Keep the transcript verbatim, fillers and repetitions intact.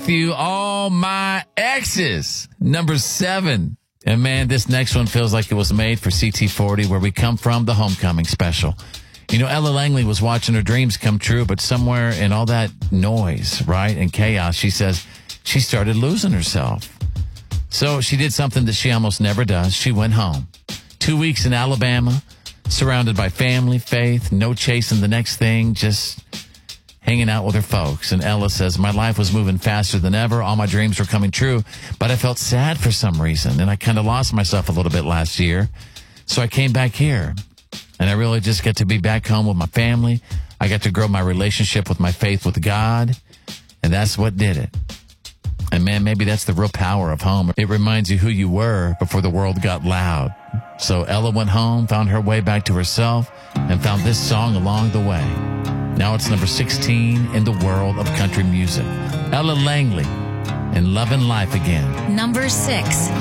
Matthew, all my exes. Number seven. And man, this next one feels like it was made for C T forty, Where We Come From, the Homecoming special. You know, Ella Langley was watching her dreams come true, but somewhere in all that noise, right, and chaos, she says she started losing herself. So she did something that she almost never does. She went home. Two weeks in Alabama, surrounded by family, faith, no chasing the next thing, just hanging out with her folks. And Ella says, my life was moving faster than ever. All my dreams were coming true, but I felt sad for some reason. And I kind of lost myself a little bit last year. So I came back here. And I really just get to be back home with my family. I got to grow my relationship with my faith with God. And that's what did it. And man, maybe that's the real power of home. It reminds you who you were before the world got loud. So Ella went home, found her way back to herself, and found this song along the way. Now it's number sixteen in the world of country music. Ella Langley and Lovin' Life Again. Number six.